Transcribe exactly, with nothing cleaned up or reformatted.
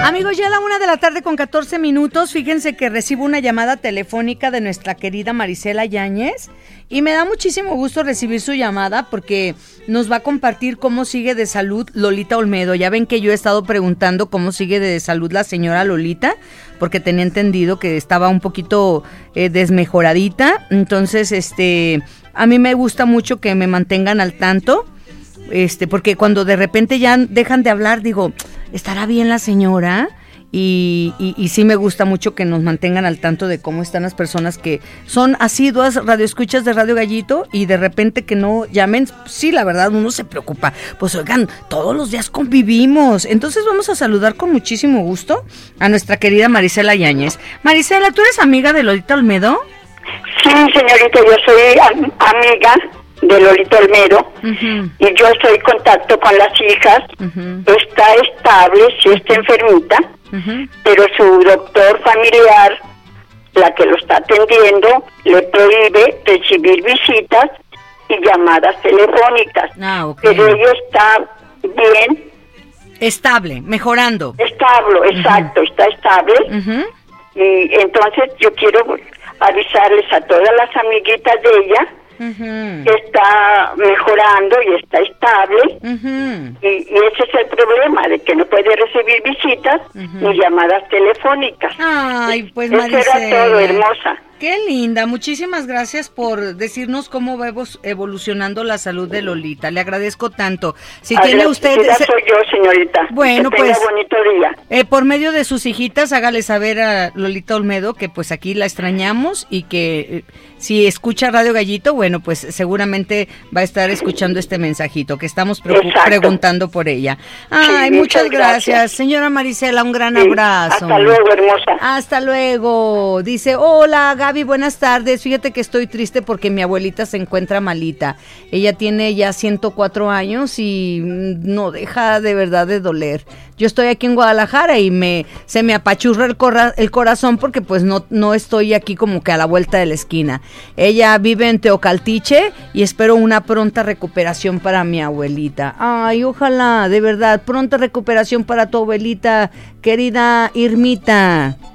Amigos, ya a la una de la tarde con catorce minutos, fíjense que recibo una llamada telefónica de nuestra querida Marisela Yáñez y me da muchísimo gusto recibir su llamada porque nos va a compartir cómo sigue de salud Lolita Olmedo. Ya ven que yo he estado preguntando cómo sigue de salud la señora Lolita, porque tenía entendido que estaba un poquito eh, desmejoradita, entonces este, a mí me gusta mucho que me mantengan al tanto. Este, porque cuando de repente ya dejan de hablar, digo, ¿estará bien la señora? Y, y, y sí me gusta mucho que nos mantengan al tanto de cómo están las personas que son asiduas radioescuchas de Radio Gallito y de repente que no llamen. Sí, la verdad, uno se preocupa. Pues oigan, todos los días convivimos. Entonces vamos a saludar con muchísimo gusto a nuestra querida Marisela Yáñez. Marisela, ¿tú eres amiga de Lolita Olmedo? Sí, señorita, yo soy am- amiga de Lolita Olmedo, uh-huh. y yo estoy en contacto con las hijas. Uh-huh. Está estable, sí está enfermita, uh-huh. pero su doctor familiar, la que lo está atendiendo, le prohíbe recibir visitas y llamadas telefónicas. Ah, okay. Pero ella está bien. Estable, mejorando. Estable, exacto, uh-huh. está estable. Uh-huh. Y entonces yo quiero avisarles a todas las amiguitas de ella, uh-huh. que está mejorando y está estable, uh-huh. y, y ese es el problema, de que no puede recibir visitas, uh-huh. ni llamadas telefónicas. Ay, pues eso Marisela, era todo, hermosa. Qué linda, muchísimas gracias por decirnos cómo va evolucionando la salud de Lolita, le agradezco tanto. Si tiene usted... Se... soy yo, señorita. Bueno, que pues... tenga bonito día. Eh, por medio de sus hijitas, hágale saber a Lolita Olmedo que pues aquí la extrañamos y que eh, si escucha Radio Gallito, bueno, pues seguramente va a estar escuchando este mensajito, que estamos pre- preguntando por ella. Ay, sí, muchas, muchas gracias. gracias. Señora Marisela, un gran sí, abrazo. Hasta luego, hermosa. Hasta luego. Dice, hola, Gaby, buenas tardes. Fíjate que estoy triste porque mi abuelita se encuentra malita. Ella tiene ya ciento cuatro años y no deja de verdad de doler. Yo estoy aquí en Guadalajara y me se me apachurra el, corra, el corazón porque pues no, no estoy aquí como que a la vuelta de la esquina. Ella vive en Teocaltiche y espero una pronta recuperación para mi abuelita. Ay, ojalá, de verdad, pronta recuperación para tu abuelita, querida Irmita.